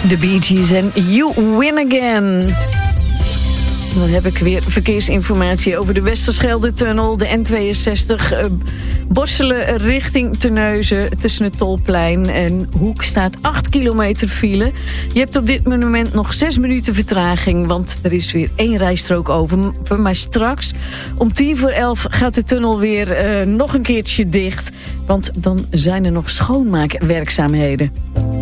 The Bee Gees en You Win Again. Dan heb ik weer verkeersinformatie over de Westerschelde-tunnel, de N62... Borselen richting Terneuzen tussen het Tolplein en Hoek staat 8 kilometer file. Je hebt op dit moment nog 6 minuten vertraging, want er is weer 1 rijstrook over. Maar straks om 11:10 gaat de tunnel weer nog een keertje dicht, want dan zijn er nog schoonmaakwerkzaamheden.